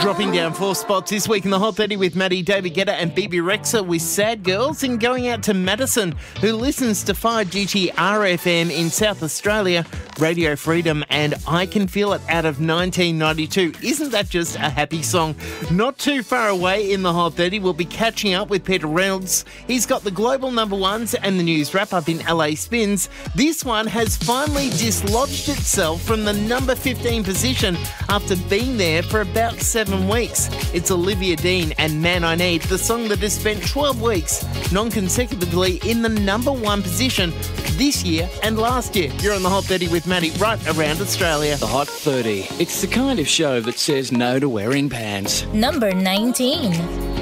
Dropping down 4 spots this week in the Hot 30 with Maddie, David Guetta and Bebe Rexha with Sad Girls, and going out to Madison, who listens to 5GT RFM in South Australia, Radio Freedom and I Can Feel It out of 1992. Isn't that just a happy song? Not too far away in the Hot 30, we'll be catching up with Peter Reynolds. He's got the global number ones and the news wrap-up in LA Spins. This one has finally dislodged itself from the number 15 position after being there for about 7 weeks. It's Olivia Dean and Man I Need, the song that has spent 12 weeks non-consecutively in the number 1 position this year and last year. You're on the Hot 30 with Maddie, right around Australia. The Hot 30. It's the kind of show that says no to wearing pants. Number 19.